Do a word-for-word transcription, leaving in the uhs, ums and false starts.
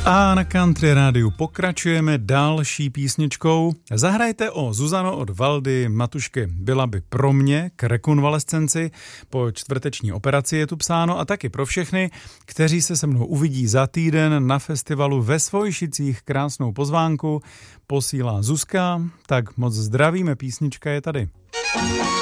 A na Country Rádiu pokračujeme další písničkou. Zahrajte o Zuzano od Valdy Matušky. Byla by pro mě k rekonvalescenci po čtvrteční operaci, je tu psáno, a taky pro všechny, kteří se se mnou uvidí za týden na festivalu ve Svojšicích. Krásnou pozvánku posílá Zuzka. Tak moc zdravíme, písnička je tady.